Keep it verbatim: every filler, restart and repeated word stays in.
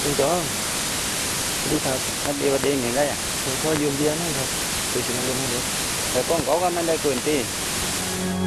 คุณจองดีครับถ้าเดียวเองอย่างไรอ่ะผมขอยืมเบียร์หน่อยครับไปชิมลมให้ดูแต่ก้องเขาก็ไม่ได้เกินที่